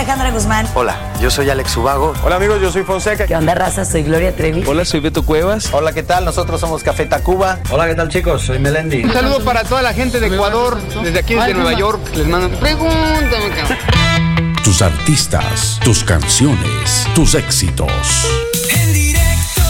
Alejandra Guzmán. Hola, yo soy Alex Ubago. Hola amigos, yo soy Fonseca. ¿Qué onda, raza? Soy Gloria Trevi. Hola, soy Beto Cuevas. Hola, ¿qué tal? Nosotros somos Café Tacuba. Hola, ¿qué tal, chicos? Soy Melendi. Un saludo para toda la gente de Ecuador, desde aquí desde Nueva York. Les mando pregúntame, cabrón. Tus artistas, tus canciones, tus éxitos. En directo.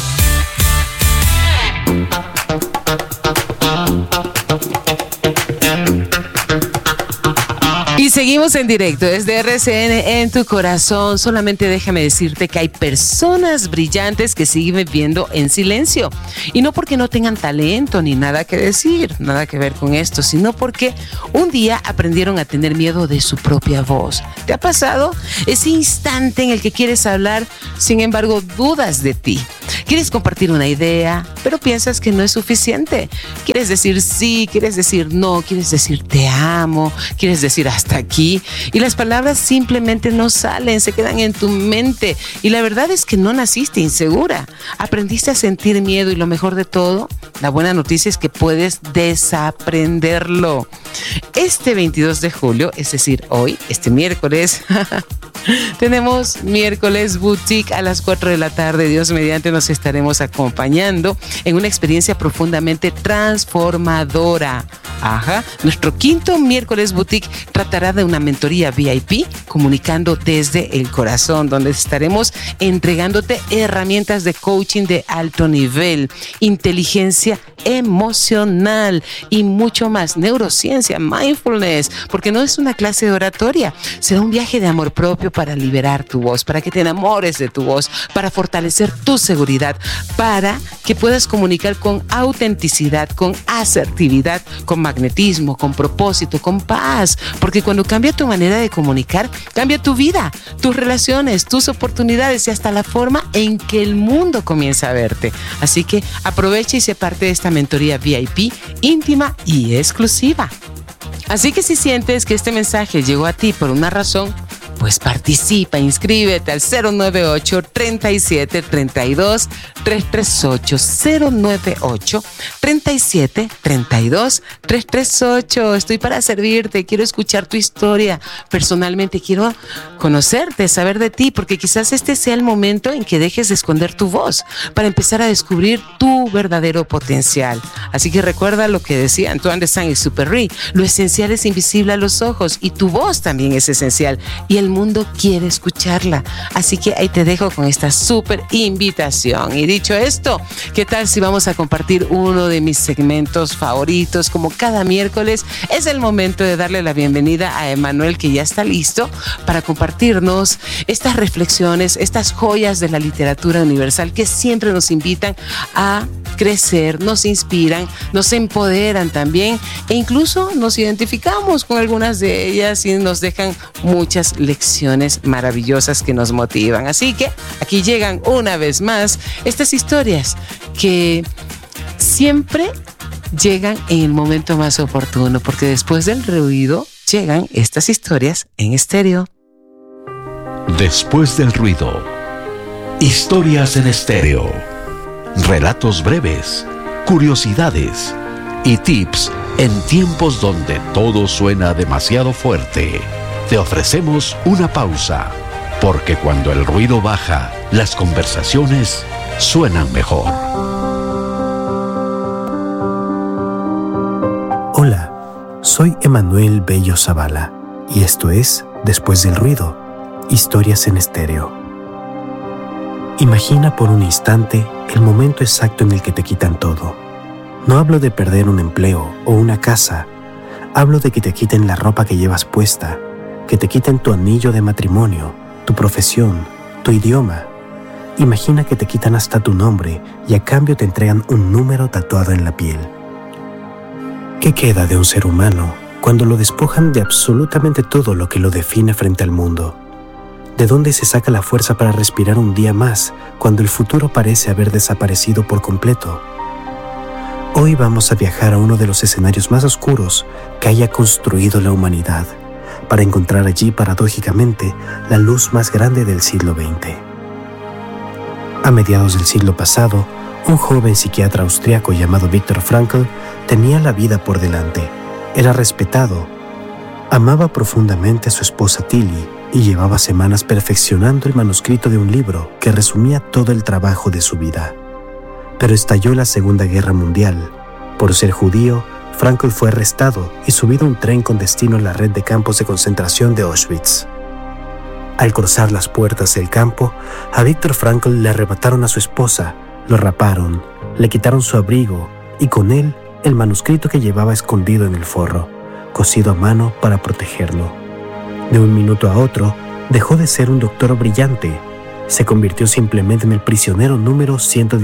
Y seguimos en directo desde RCN en tu corazón. Solamente déjame decirte que hay personas brillantes que siguen viviendo en silencio. Y no porque no tengan talento ni nada que decir, nada que ver con esto, sino porque un día aprendieron a tener miedo de su propia voz. ¿Te ha pasado? Ese instante en el que quieres hablar, sin embargo, dudas de ti. Quieres compartir una idea, pero piensas que no es suficiente. Quieres decir sí, quieres decir no, quieres decir te amo, quieres decir hasta aquí. Y las palabras simplemente no salen, se quedan en tu mente. Y la verdad es que no naciste insegura. Aprendiste a sentir miedo y lo mejor de todo, la buena noticia es que puedes desaprenderlo. Este 22 de julio, es decir, hoy, este miércoles, tenemos miércoles boutique a las 4 de la tarde. Dios mediante nos estaremos acompañando en una experiencia profundamente transformadora. Nuestro quinto miércoles boutique tratará de una mentoría VIP comunicando desde el corazón, donde estaremos entregándote herramientas de coaching de alto nivel, inteligencia emocional y mucho más, neurociencia, mindfulness, porque no es una clase de oratoria, será un viaje de amor propio para liberar tu voz, para que te enamores de tu voz, para fortalecer tu seguridad, para que puedas comunicar con autenticidad, con asertividad, con magnetismo, con propósito, con paz, porque cuando cambia tu manera de comunicar, cambia tu vida, tus relaciones, tus oportunidades y hasta la forma en que el mundo comienza a verte. Así que aprovecha y sé parte de esta mentoría VIP íntima y exclusiva. Así que si sientes que este mensaje llegó a ti por una razón, pues participa, inscríbete al 098-3732-338, 098-3732-338. Estoy para servirte, quiero escuchar tu historia. Personalmente quiero conocerte, saber de ti, porque quizás este sea el momento en que dejes de esconder tu voz para empezar a descubrir tu verdadero potencial. Así que recuerda lo que decía Antoine de Saint-Exupéry, lo esencial es invisible a los ojos y tu voz también es esencial y el mundo quiere escucharla. Así que ahí te dejo con esta súper invitación. Y dicho esto, ¿qué tal si vamos a compartir uno de mis segmentos favoritos? Como cada miércoles, es el momento de darle la bienvenida a Emanuel, que ya está listo para compartirnos estas reflexiones, estas joyas de la literatura universal que siempre nos invitan a crecer, nos inspiran, nos empoderan también e incluso nos identificamos con algunas de ellas y nos dejan muchas lecciones maravillosas que nos motivan. Así que aquí llegan una vez más estas historias que siempre llegan en el momento más oportuno, porque después del ruido llegan estas historias en estéreo. Después del ruido, historias en estéreo, relatos breves, curiosidades y tips en tiempos donde todo suena demasiado fuerte. Te ofrecemos una pausa, porque cuando el ruido baja, las conversaciones suenan mejor. Hola, soy Emanuel Bello Zavala y esto es Después del ruido, historias en estéreo. Imagina por un instante el momento exacto en el que te quitan todo. No hablo de perder un empleo o una casa, hablo de que te quiten la ropa que llevas puesta, que te quiten tu anillo de matrimonio, tu profesión, tu idioma. Imagina que te quitan hasta tu nombre y a cambio te entregan un número tatuado en la piel. ¿Qué queda de un ser humano cuando lo despojan de absolutamente todo lo que lo define frente al mundo? ¿De dónde se saca la fuerza para respirar un día más cuando el futuro parece haber desaparecido por completo? Hoy vamos a viajar a uno de los escenarios más oscuros que haya construido la humanidad, para encontrar allí, paradójicamente, la luz más grande del siglo XX. A mediados del siglo pasado, un joven psiquiatra austriaco llamado Viktor Frankl tenía la vida por delante. Era respetado. Amaba profundamente a su esposa Tilly y llevaba semanas perfeccionando el manuscrito de un libro que resumía todo el trabajo de su vida. Pero estalló la Segunda Guerra Mundial. Por ser judío, Frankl fue arrestado y subido a un tren con destino a la red de campos de concentración de Auschwitz. Al cruzar las puertas del campo, a Viktor Frankl le arrebataron a su esposa, lo raparon, le quitaron su abrigo y con él el manuscrito que llevaba escondido en el forro, cosido a mano para protegerlo. De un minuto a otro, dejó de ser un doctor brillante. Se convirtió simplemente en el prisionero número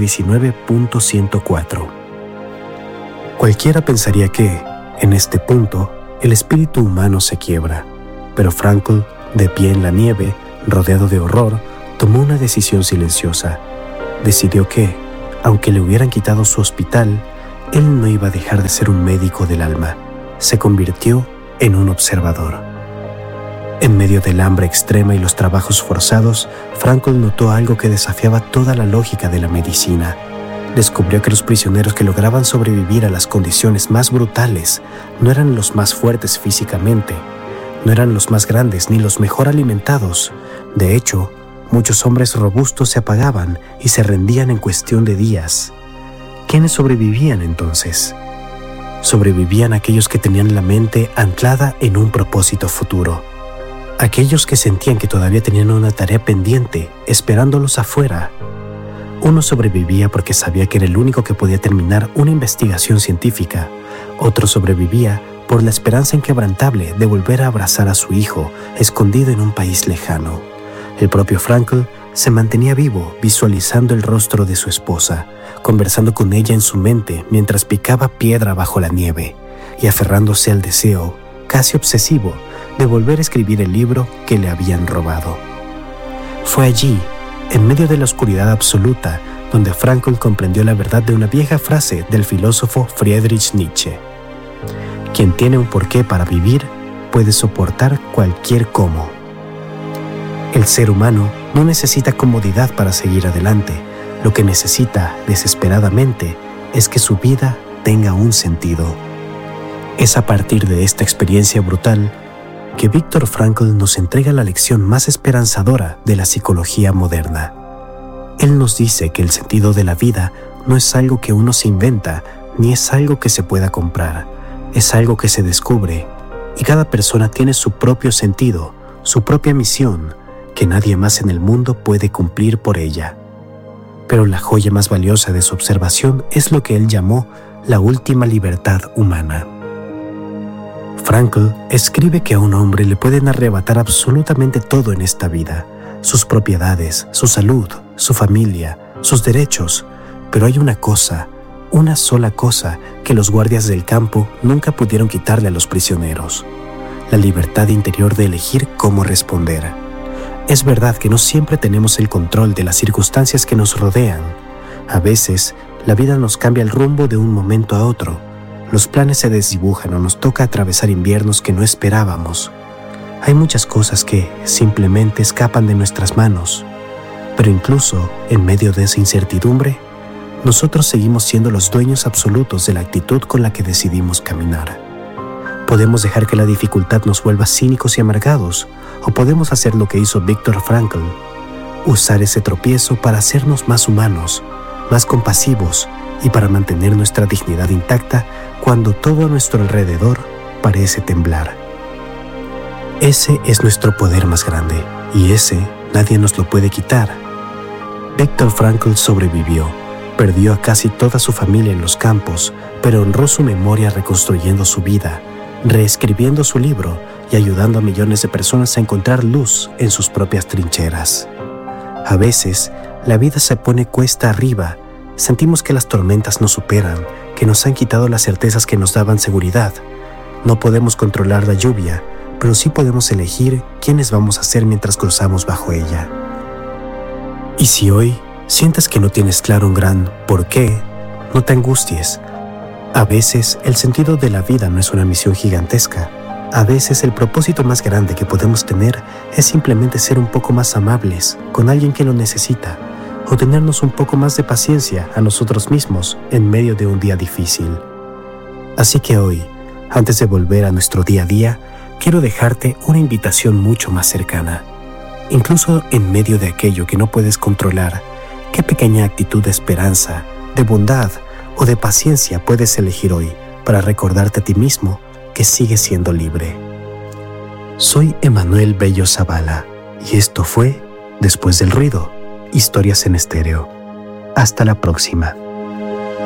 119.104. Cualquiera pensaría que, en este punto, el espíritu humano se quiebra, pero Frankl, de pie en la nieve, rodeado de horror, tomó una decisión silenciosa. Decidió que, aunque le hubieran quitado su hospital, él no iba a dejar de ser un médico del alma. Se convirtió en un observador. En medio del hambre extrema y los trabajos forzados, Frankl notó algo que desafiaba toda la lógica de la medicina. Descubrió que los prisioneros que lograban sobrevivir a las condiciones más brutales no eran los más fuertes físicamente, no eran los más grandes ni los mejor alimentados. De hecho, muchos hombres robustos se apagaban y se rendían en cuestión de días. ¿Quiénes sobrevivían entonces? Sobrevivían aquellos que tenían la mente anclada en un propósito futuro. Aquellos que sentían que todavía tenían una tarea pendiente, esperándolos afuera. Uno sobrevivía porque sabía que era el único que podía terminar una investigación científica. Otro sobrevivía por la esperanza inquebrantable de volver a abrazar a su hijo, escondido en un país lejano. El propio Frankl se mantenía vivo, visualizando el rostro de su esposa, conversando con ella en su mente mientras picaba piedra bajo la nieve, y aferrándose al deseo, casi obsesivo, de volver a escribir el libro que le habían robado. Fue allí, en medio de la oscuridad absoluta, donde Frankl comprendió la verdad de una vieja frase del filósofo Friedrich Nietzsche. Quien tiene un porqué para vivir puede soportar cualquier cómo. El ser humano no necesita comodidad para seguir adelante. Lo que necesita desesperadamente es que su vida tenga un sentido. Es a partir de esta experiencia brutal que Viktor Frankl nos entrega la lección más esperanzadora de la psicología moderna. Él nos dice que el sentido de la vida no es algo que uno se inventa, ni es algo que se pueda comprar. Es algo que se descubre, y cada persona tiene su propio sentido, su propia misión, que nadie más en el mundo puede cumplir por ella. Pero la joya más valiosa de su observación es lo que él llamó la última libertad humana. Frankl escribe que a un hombre le pueden arrebatar absolutamente todo en esta vida, sus propiedades, su salud, su familia, sus derechos, pero hay una sola cosa que los guardias del campo nunca pudieron quitarle a los prisioneros: la libertad interior de elegir cómo responder. Es verdad que no siempre tenemos el control de las circunstancias que nos rodean. A veces, la vida nos cambia el rumbo de un momento a otro. Los planes se desdibujan o nos toca atravesar inviernos que no esperábamos. Hay muchas cosas que simplemente escapan de nuestras manos. Pero incluso en medio de esa incertidumbre, nosotros seguimos siendo los dueños absolutos de la actitud con la que decidimos caminar. Podemos dejar que la dificultad nos vuelva cínicos y amargados, o podemos hacer lo que hizo Viktor Frankl, usar ese tropiezo para hacernos más humanos, más compasivos y para mantener nuestra dignidad intacta cuando todo a nuestro alrededor parece temblar. Ese es nuestro poder más grande, y ese nadie nos lo puede quitar. Viktor Frankl sobrevivió, perdió a casi toda su familia en los campos, pero honró su memoria reconstruyendo su vida, reescribiendo su libro y ayudando a millones de personas a encontrar luz en sus propias trincheras. A veces, la vida se pone cuesta arriba. Sentimos que las tormentas nos superan, que nos han quitado las certezas que nos daban seguridad. No podemos controlar la lluvia, pero sí podemos elegir quiénes vamos a ser mientras cruzamos bajo ella. Y si hoy sientes que no tienes claro un gran ¿por qué?, no te angusties. A veces el sentido de la vida no es una misión gigantesca. A veces el propósito más grande que podemos tener es simplemente ser un poco más amables con alguien que lo necesita, o tenernos un poco más de paciencia a nosotros mismos en medio de un día difícil. Así que hoy, antes de volver a nuestro día a día, quiero dejarte una invitación mucho más cercana. Incluso en medio de aquello que no puedes controlar, ¿qué pequeña actitud de esperanza, de bondad o de paciencia puedes elegir hoy para recordarte a ti mismo que sigues siendo libre? Soy Emanuel Bello Zavala y esto fue Después del ruido, Historias en Estéreo. Hasta la próxima.